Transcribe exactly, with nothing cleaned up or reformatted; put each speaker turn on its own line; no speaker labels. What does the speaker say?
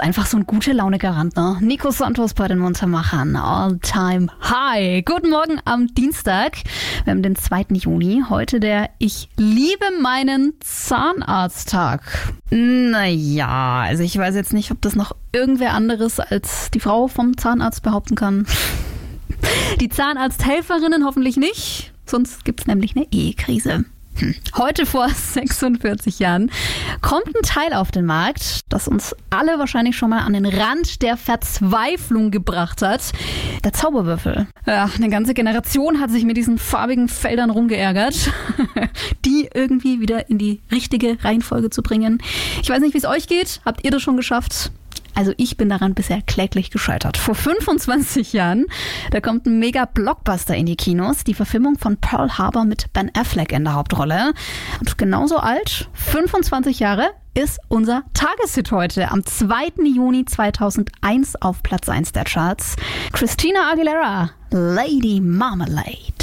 einfach so ein gute Laune-Garant, ne? Nico Santos bei den Muntermachern. All time high. Guten Morgen am Dienstag. Wir haben den zweiten Juni. Heute der Ich liebe meinen Zahnarzt-Tag. Naja, also ich weiß jetzt nicht, ob das noch irgendwer anderes als die Frau vom Zahnarzt behaupten kann. Die Zahnarzthelferinnen hoffentlich nicht. Sonst gibt's nämlich eine Ehekrise. Hm. Heute vor sechsundvierzig Jahren kommt ein Teil auf den Markt, das uns alle wahrscheinlich schon mal an den Rand der Verzweiflung gebracht hat. Der Zauberwürfel. Ja, eine ganze Generation hat sich mit diesen farbigen Feldern rumgeärgert, die irgendwie wieder in die richtige Reihenfolge zu bringen. Ich weiß nicht, wie es euch geht. Habt ihr das schon geschafft? Also ich bin daran bisher kläglich gescheitert. Vor fünfundzwanzig Jahren, da kommt ein Mega-Blockbuster in die Kinos, die Verfilmung von Pearl Harbor mit Ben Affleck in der Hauptrolle. Und genauso alt, fünfundzwanzig Jahre, ist unser Tageshit heute. Am zweiten Juni zweitausendeins auf Platz eins der Charts. Christina Aguilera, Lady Marmalade.